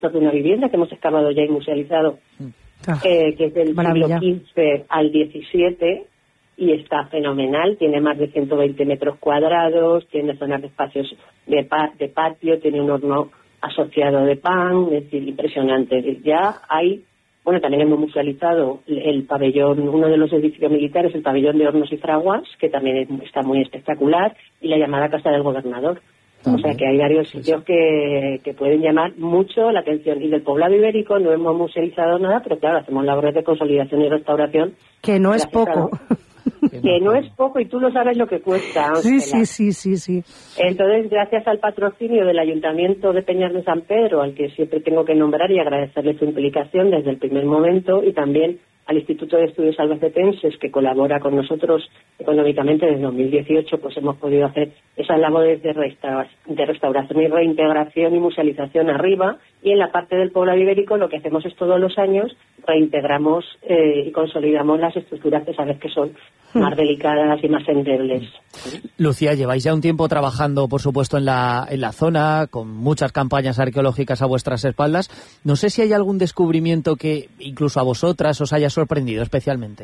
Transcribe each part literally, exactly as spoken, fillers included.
de una vivienda que hemos excavado ya y musealizado, ah, eh, que es del siglo quince al diecisiete, y está fenomenal. Tiene más de ciento veinte metros cuadrados, tiene zonas de espacios de, pa de patio, tiene un horno asociado de pan, es decir, impresionante. Ya hay, bueno, también hemos musealizado el pabellón, uno de los edificios militares, el pabellón de hornos y fraguas, que también es, está muy espectacular, y la llamada Casa del Gobernador. También. O sea que hay varios sitios que, que pueden llamar mucho la atención. Y del poblado ibérico no hemos musealizado nada, pero claro, hacemos labores de consolidación y restauración. Que no es poco. Que no es poco, y tú no sabes lo que cuesta, Ángela. Sí, sí, sí, sí, sí. Entonces, gracias al patrocinio del Ayuntamiento de Peñas de San Pedro, al que siempre tengo que nombrar y agradecerle su implicación desde el primer momento, y también al Instituto de Estudios Albacetenses, que colabora con nosotros económicamente desde dos mil dieciocho, pues hemos podido hacer esas labores de, restaura de restauración y reintegración y musealización arriba, y en la parte del poblado ibérico lo que hacemos es todos los años reintegramos eh, y consolidamos las estructuras que sabes que son más delicadas y más endebles. Lucía, lleváis ya un tiempo trabajando, por supuesto, en la, en la zona, con muchas campañas arqueológicas a vuestras espaldas. No sé si hay algún descubrimiento que incluso a vosotras os haya sorprendido especialmente.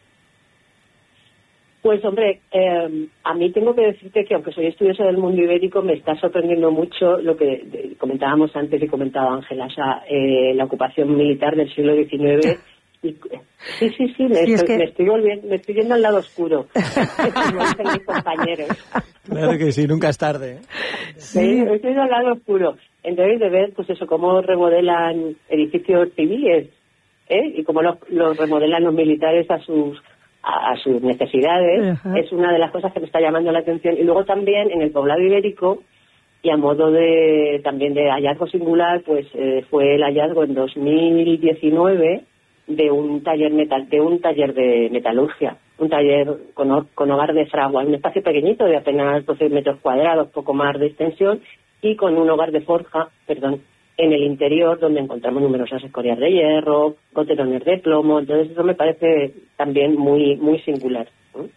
Pues hombre, eh, a mí tengo que decirte que aunque soy estudiosa del mundo ibérico, me está sorprendiendo mucho lo que de, comentábamos antes y comentaba Ángela, o sea, eh, la ocupación militar del siglo diecinueve. Y, sí, sí, sí, me, sí, estoy, es que... me estoy volviendo, me estoy yendo al lado oscuro, como dicen mis compañeros. Claro que sí, nunca es tarde. Sí, sí, me estoy yendo al lado oscuro. Entonces, de ver, pues eso, cómo remodelan edificios civiles, ¿eh? Y cómo los, los remodelan los militares a sus a, a sus necesidades, uh-huh. Es una de las cosas que me está llamando la atención. Y luego también en el poblado ibérico, y a modo de también de hallazgo singular, pues eh, fue el hallazgo en dos mil diecinueve de un taller metal de un taller de metalurgia, un taller con, con hogar de fragua, un espacio pequeñito de apenas doce metros cuadrados, poco más de extensión, y con un hogar de forja, perdón, en el interior, donde encontramos numerosas escorias de hierro, goterones de plomo. Entonces eso me parece también muy muy singular, ¿eh?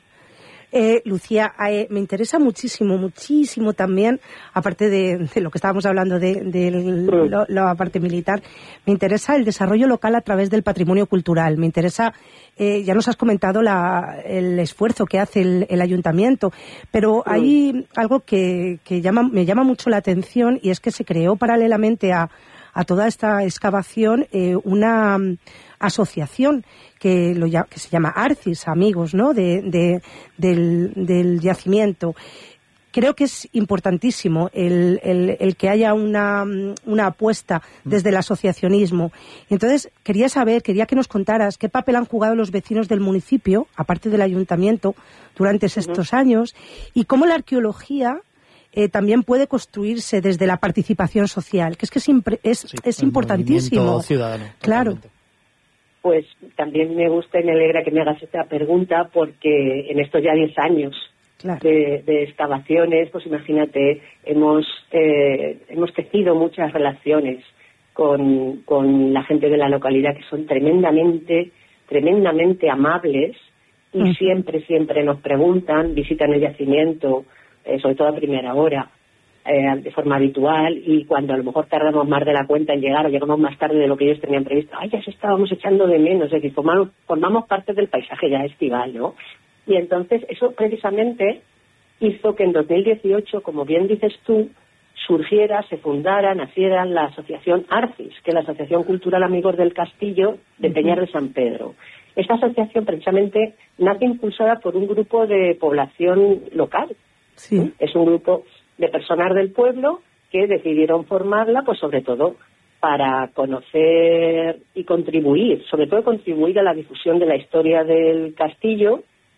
Eh, Lucía, eh, me interesa muchísimo, muchísimo también, aparte de, de lo que estábamos hablando de, de lo, la parte militar, me interesa el desarrollo local a través del patrimonio cultural. Me interesa, eh, ya nos has comentado la, el esfuerzo que hace el, el ayuntamiento, pero hay algo que, que llama, me llama mucho la atención, y es que se creó paralelamente a, a toda esta excavación eh, una asociación que, lo, que se llama ARCIS, amigos, ¿no?, de, de, del, del yacimiento. Creo que es importantísimo el, el, el que haya una, una apuesta desde el asociacionismo. Entonces, quería saber, quería que nos contaras qué papel han jugado los vecinos del municipio, aparte del ayuntamiento, durante estos uh-huh. años, y cómo la arqueología Eh, también puede construirse desde la participación social, que es que es, impre es, sí, es importantísimo. Ciudadano, claro. Pues también me gusta y me alegra que me hagas esta pregunta, porque en estos ya diez años claro. de, de excavaciones, pues imagínate, hemos eh, hemos tejido muchas relaciones con, con la gente de la localidad, que son tremendamente, tremendamente amables, y uh-huh. siempre, siempre nos preguntan, visitan el yacimiento, Eh, sobre todo a primera hora, eh, de forma habitual, y cuando a lo mejor tardamos más de la cuenta en llegar o llegamos más tarde de lo que ellos tenían previsto, ¡ay, ya se estábamos echando de menos! Es decir, formamos, formamos parte del paisaje ya estival, ¿no? Y entonces eso precisamente hizo que en dos mil dieciocho, como bien dices tú, surgiera, se fundara, naciera la asociación ARCIS, que es la Asociación Cultural Amigos del Castillo de uh-huh. Peñas de San Pedro. Esta asociación precisamente nace impulsada por un grupo de población local. Sí. Es un grupo de personas del pueblo que decidieron formarla, pues sobre todo para conocer y contribuir, sobre todo contribuir a la difusión de la historia del castillo,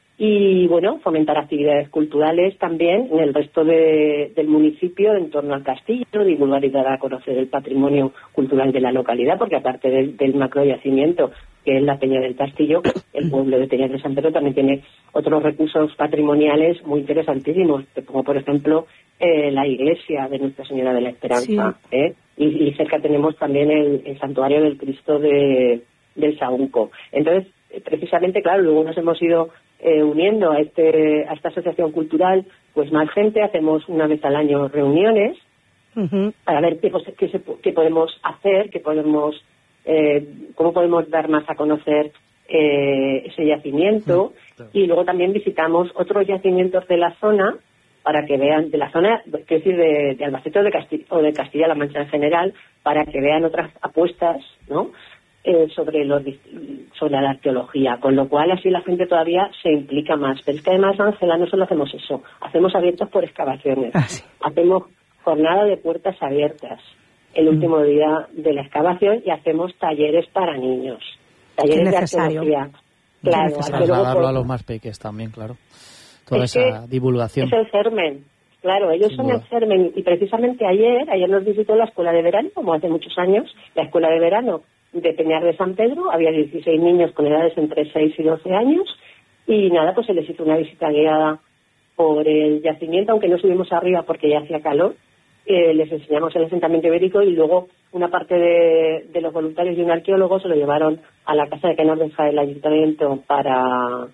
y bueno, fomentar actividades culturales también en el resto de, del municipio en torno al castillo, divulgar y dar a conocer el patrimonio cultural de la localidad, porque aparte del, del macroyacimiento, que es la Peña del Castillo, el pueblo de Peñas de San Pedro también tiene otros recursos patrimoniales muy interesantísimos. Te pongo, por ejemplo, eh, la iglesia de Nuestra Señora de la Esperanza, sí. ¿eh? y, y cerca tenemos también el, el santuario del Cristo de, del Saúnco. Entonces, precisamente, claro, luego nos hemos ido eh, uniendo a, este, a esta asociación cultural, pues más gente, hacemos una vez al año reuniones, uh-huh. para ver qué, qué, se, qué podemos hacer, qué podemos, eh, cómo podemos dar más a conocer eh, ese yacimiento. Uh-huh. Y luego también visitamos otros yacimientos de la zona para que vean, de la zona, quiero decir, de, de Albacete o de Castilla, o de Castilla-La Mancha en general, para que vean otras apuestas, ¿no?, Eh, sobre los, sobre la arqueología, con lo cual así la gente todavía se implica más. Pero es que además, Ángela, no solo hacemos eso, hacemos abiertos por excavaciones, ah, sí. hacemos jornada de puertas abiertas el mm. último día de la excavación y hacemos talleres para niños, talleres de arqueología. Claro, trasladarlo por... a los más pequeños también, claro. Toda es esa divulgación. Es el germen. Claro, ellos Sin son duda. el germen y precisamente ayer, ayer nos visitó la escuela de verano, como hace muchos años, la escuela de verano de Peñar de San Pedro. Había dieciséis niños con edades entre seis y doce años y nada, pues se les hizo una visita guiada por el yacimiento, aunque no subimos arriba porque ya hacía calor. Eh, les enseñamos el asentamiento ibérico y luego una parte de, de los voluntarios y un arqueólogo se lo llevaron a la casa de que nos deja el ayuntamiento para,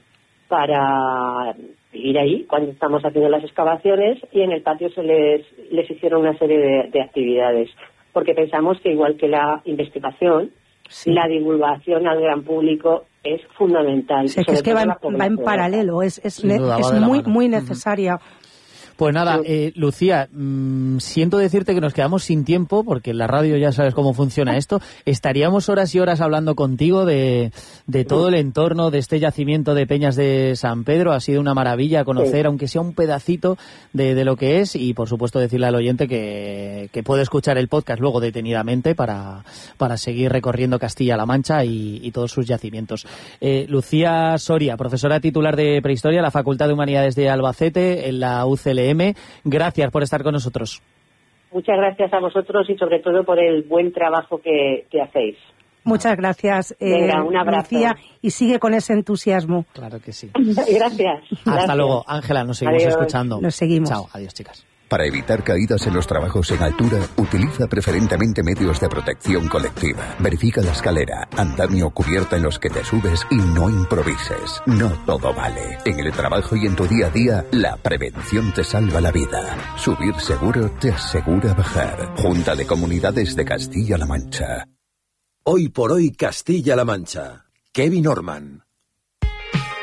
para ir ahí cuando estamos haciendo las excavaciones, y en el patio se les, les hicieron una serie de, de actividades, porque pensamos que igual que la investigación, sí. la divulgación al gran público es fundamental. Sí, que es que va en, va en paralelo, es, es, ne- duda, es muy, muy necesaria. Pues nada, eh, Lucía, mmm, siento decirte que nos quedamos sin tiempo, porque en la radio ya sabes cómo funciona esto. Estaríamos horas y horas hablando contigo de, de todo el entorno de este yacimiento de Peñas de San Pedro. Ha sido una maravilla conocer, sí. aunque sea un pedacito de, de lo que es, y por supuesto decirle al oyente que, que puede escuchar el podcast luego detenidamente para, para seguir recorriendo Castilla-La Mancha y, y todos sus yacimientos. Eh, Lucía Soria, profesora titular de Prehistoria, la Facultad de Humanidades de Albacete, en la U C L. Gracias por estar con nosotros. Muchas gracias a vosotros y sobre todo por el buen trabajo que, que hacéis. Muchas gracias, eh, Venga, un abrazo. Lucía, y sigue con ese entusiasmo. Claro que sí. Gracias. Hasta gracias. luego, Ángela, nos seguimos Adiós. escuchando. Nos seguimos. Chao, adiós, chicas. Para evitar caídas en los trabajos en altura, utiliza preferentemente medios de protección colectiva. Verifica la escalera, andamio o cubierta en los que te subes y no improvises. No todo vale. En el trabajo y en tu día a día, la prevención te salva la vida. Subir seguro te asegura bajar. Junta de Comunidades de Castilla-La Mancha. Hoy por hoy Castilla-La Mancha. Kevin Orman.